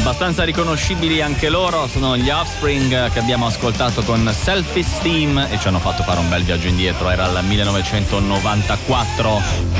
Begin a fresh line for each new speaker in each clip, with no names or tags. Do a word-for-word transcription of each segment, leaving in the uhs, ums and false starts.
Abbastanza riconoscibili anche loro, sono gli Offspring che abbiamo ascoltato con Self Esteem e ci hanno fatto fare un bel viaggio indietro, era il millenovecentonovantaquattro.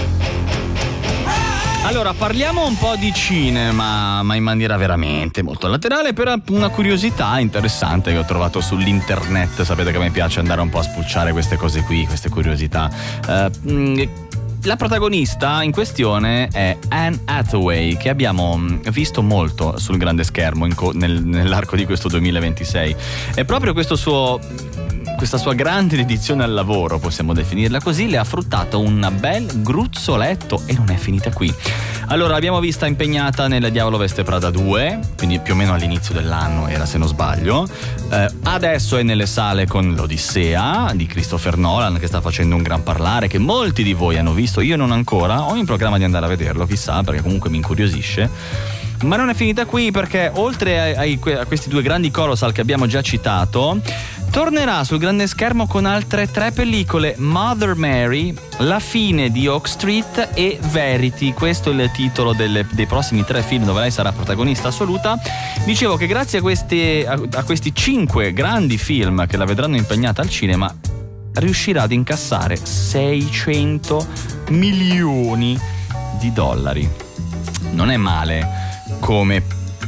Allora, parliamo un po' di cinema, ma in maniera veramente molto laterale, per una curiosità interessante che ho trovato sull'internet. Sapete che a me piace andare un po' a spulciare queste cose qui, queste curiosità. Uh, La protagonista in questione è Anne Hathaway, che abbiamo visto molto sul grande schermo in co- nel, nell'arco di questo duemilaventisei. È proprio questo suo, questa sua grande dedizione al lavoro, possiamo definirla così, le ha fruttato un bel gruzzoletto e non è finita qui. Allora, l'abbiamo vista impegnata nella Diavolo Veste Prada due, quindi più o meno all'inizio dell'anno era, se non sbaglio. Eh, adesso è nelle sale con l'Odissea di Christopher Nolan, che sta facendo un gran parlare, che molti di voi hanno visto, io non ancora, ho in programma di andare a vederlo, chissà, perché comunque mi incuriosisce. Ma non è finita qui, perché oltre ai, ai, a questi due grandi colossal che abbiamo già citato, tornerà sul grande schermo con altre tre pellicole: Mother Mary, La fine di Oak Street e Verity. Questo è il titolo delle, dei prossimi tre film dove lei sarà protagonista assoluta. Dicevo che grazie a questi, a, a questi cinque grandi film che la vedranno impegnata al cinema, riuscirà ad incassare seicento milioni di dollari. Non è male come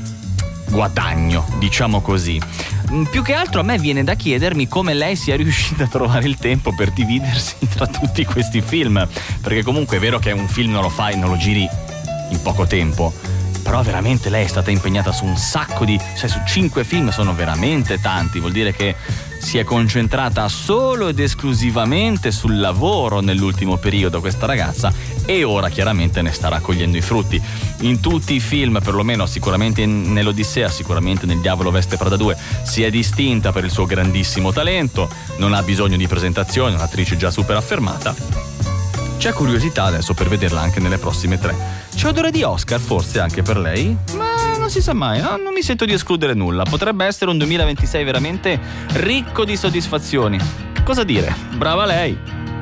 guadagno, diciamo così. Più che altro a me viene da chiedermi come lei sia riuscita a trovare il tempo per dividersi tra tutti questi film, perché comunque è vero che un film non lo fai, non lo giri in poco tempo, però veramente lei è stata impegnata su un sacco di, cioè su cinque film sono veramente tanti, vuol dire che si è concentrata solo ed esclusivamente sul lavoro nell'ultimo periodo questa ragazza, e ora chiaramente ne sta raccogliendo i frutti. In tutti i film, perlomeno sicuramente in, nell'Odissea, sicuramente nel Diavolo Veste Prada due, si è distinta per il suo grandissimo talento, non ha bisogno di presentazioni, è un'attrice già super affermata. C'è curiosità adesso per vederla anche nelle prossime tre. C'è odore di Oscar forse anche per lei? Ma non si sa mai, no? Non mi sento di escludere nulla. Potrebbe essere un duemilaventisei veramente ricco di soddisfazioni. Cosa dire? Brava lei!